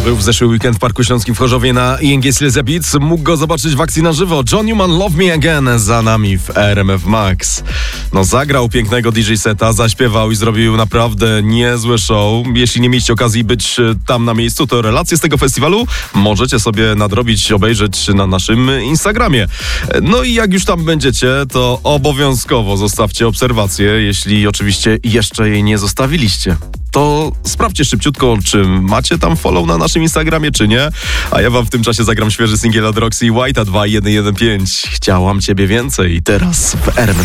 Był w zeszły weekend w Parku Śląskim w Chorzowie na ING Silesia Beats. Mógł go zobaczyć w akcji na żywo. John Newman, Love Me Again za nami w RMF Max. No zagrał pięknego DJ seta, zaśpiewał i zrobił naprawdę niezłe show. Jeśli nie mieliście okazji być tam na miejscu, to relacje z tego festiwalu możecie sobie nadrobić, obejrzeć na naszym Instagramie. No i jak już tam będziecie, to obowiązkowo zostawcie obserwację, jeśli oczywiście jeszcze jej nie zostawiliście. To sprawdźcie szybciutko, czy macie tam follow na naszym Instagramie, czy nie. A ja wam w tym czasie zagram świeży singiel od Roxy i White'a 2115. Chciałam ciebie więcej. Teraz w RMF